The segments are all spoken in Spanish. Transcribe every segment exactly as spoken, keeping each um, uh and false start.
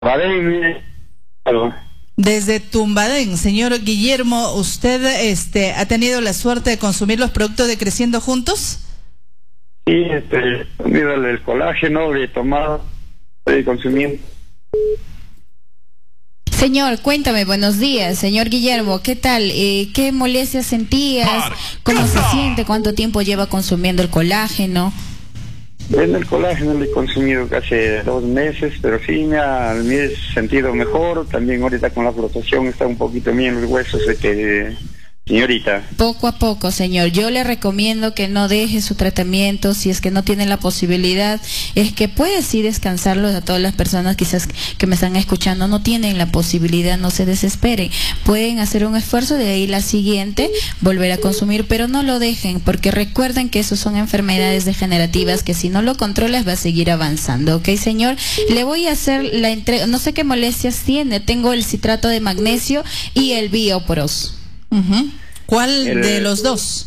Vale, desde Tumbadén, señor Guillermo, ¿usted este ha tenido la suerte de consumir los productos de Creciendo Juntos? Sí, este, mira, el colágeno, le he tomado, estoy consumiendo. Señor, cuéntame, buenos días, señor Guillermo, ¿qué tal? Eh, ¿Qué molestias sentías? ¿Cómo se siente? ¿Cuánto tiempo lleva consumiendo el colágeno? En el colágeno le he consumido casi dos meses, pero sí me, ha, me he sentido mejor. También ahorita con la flotación está un poquito bien los huesos de que, señorita. Poco a poco, señor. Yo le recomiendo que no deje su tratamiento. Si es que no tiene la posibilidad, es que puede sí descansarlo. A todas las personas quizás que me están escuchando no tienen la posibilidad, no se desesperen. Pueden hacer un esfuerzo, de ahí la siguiente volver a consumir, pero no lo dejen, porque recuerden que eso son enfermedades degenerativas que si no lo controlas va a seguir avanzando. ¿Ok, señor? Le voy a hacer la entrega. No sé qué molestias tiene. Tengo el citrato de magnesio y el Biopros. Uh-huh. ¿Cuál el, de los dos?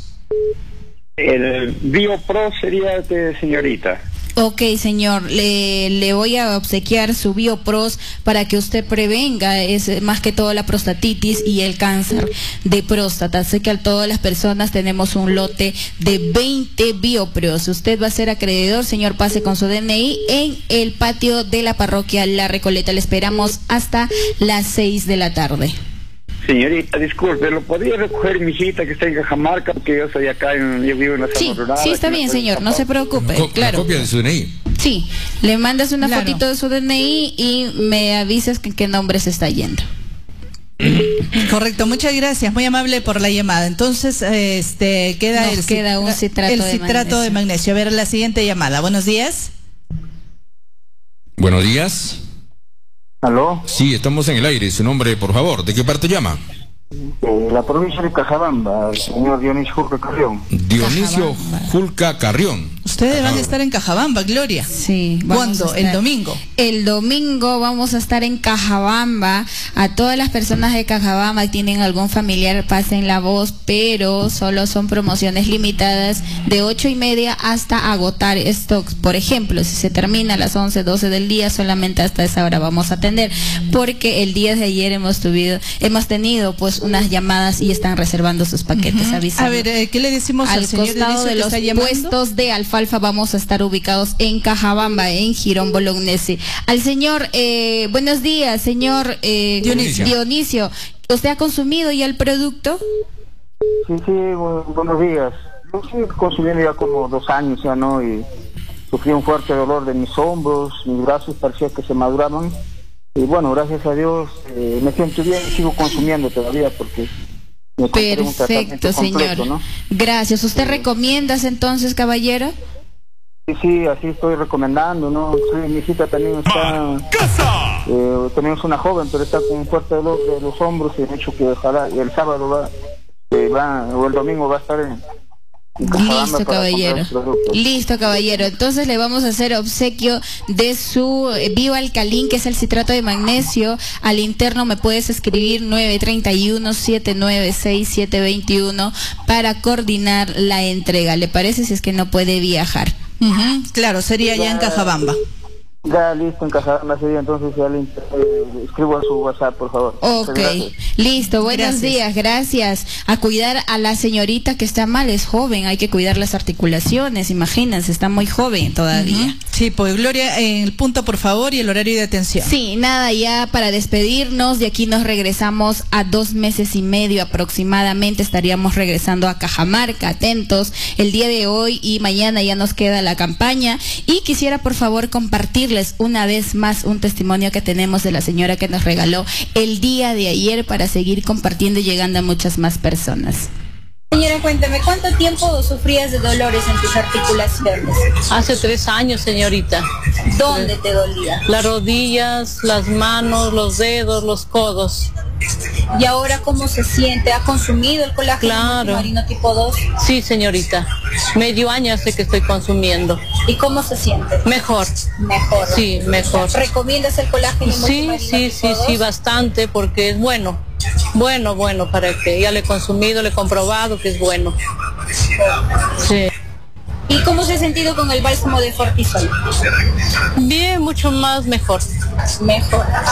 El Biopro sería de señorita. Ok, señor, le, le voy a obsequiar su Biopros para que usted prevenga, es más que todo la prostatitis y el cáncer de próstata. Sé que a todas las personas tenemos un lote de veinte Biopros. Usted va a ser acreedor, señor, pase con su D N I en el patio de la parroquia La Recoleta. Le esperamos hasta las seis de la tarde. Señorita, disculpe, ¿lo podría recoger mi hijita que está en Cajamarca? Porque yo soy acá, en, yo vivo en la zona sí, rural. Sí, está bien, señor, no se preocupe, Co claro. ¿Copia de su D N I? Sí, le mandas una claro. fotito de su D N I y me avisas que qué nombre se está yendo. Correcto, muchas gracias, muy amable por la llamada. Entonces, este, queda Nos el queda un citrato, el de, citrato magnesio. de magnesio. A ver, la siguiente llamada. Buenos días. Buenos días. ¿Aló? Sí, estamos en el aire. Su nombre, por favor. ¿De qué parte llama? Eh, la provincia de Cajabamba, el señor Dionisio Julca Carrión. Dionisio Cajabamba. Julca Carrión. Ustedes van a estar en Cajabamba, Gloria. Sí. vamos ¿Cuándo? a ¿El estar- domingo? El domingo vamos a estar en Cajabamba. A todas las personas de Cajabamba que tienen algún familiar, pasen la voz, pero solo son promociones limitadas de ocho y media hasta agotar stocks. Por ejemplo, si se termina a las once, doce del día, solamente hasta esa hora vamos a atender, porque el día de ayer hemos tuvido, hemos tenido pues unas llamadas y están reservando sus paquetes. Uh-huh. avisando. A ver, eh, ¿qué le decimos al, Al señor costado Dionisio de que los está llamando? puestos de alfalfa vamos a estar ubicados en Cajabamba, en Girón Bolognesi. Al señor, eh, buenos días, señor eh, Dionisio. Dionisio. ¿Usted ha consumido ya el producto? Sí, sí, bu buenos días. Yo sí consumiendo ya como dos años ya, ¿no? Y sufrí un fuerte dolor de mis hombros, mis brazos parecía que se maduraban. Y bueno, gracias a Dios eh, me siento bien y sigo consumiendo todavía porque... me compré un tratamiento Perfecto, completo, señor. ¿no? Gracias. ¿Usted recomienda entonces, caballero? Sí, sí, así estoy recomendando, ¿no? Sí, mi hijita también está... Eh, también es una joven, pero está con un fuerte dolor de los hombros y de hecho que ojalá y el sábado va, eh, va, o el domingo va a estar en... en Cajabamba Listo, para comprar caballero. los productos. Listo, caballero. Entonces le vamos a hacer obsequio de su eh, Bioalcalín, que es el citrato de magnesio. Al interno me puedes escribir nueve tres uno, siete nueve seis, siete dos uno para coordinar la entrega. ¿Le parece? Si es que no puede viajar. Uh-huh. Claro, sería ya en Cajabamba. Ya listo, en Cajabamba sería, entonces ya le eh, escribo a su WhatsApp, por favor. Ok, Gracias. listo, buenos Gracias. días, gracias. A cuidar a la señorita que está mal, es joven, hay que cuidar las articulaciones, imagínense, está muy joven todavía. Uh-huh. Sí, pues Gloria, el punto por favor y el horario de atención. Sí, nada, ya para despedirnos, de aquí nos regresamos a dos meses y medio aproximadamente, estaríamos regresando a Cajamarca, atentos, el día de hoy y mañana ya nos queda la campaña y quisiera por favor compartirles una vez más un testimonio que tenemos de la señora que nos regaló el día de ayer para seguir compartiendo y llegando a muchas más personas. Señora, cuéntame, ¿cuánto tiempo sufrías de dolores en tus articulaciones? Hace tres años, señorita. ¿Dónde te dolía? Las rodillas, las manos, los dedos, los codos. ¿Y ahora cómo se siente? ¿Ha consumido el colágeno Claro. multimarino tipo dos? Sí, señorita. Medio año hace que estoy consumiendo. ¿Y cómo se siente? Mejor. Mejor. Sí, mejor. ¿Recomiendas el colágeno Sí, multimarino sí, tipo sí, dos? sí, bastante, porque es bueno. Bueno, bueno, para que ya le he consumido, le he comprobado que es bueno. Sí. ¿Y cómo se ha sentido con el bálsamo de Fortisol? Bien, mucho más mejor. Mejor.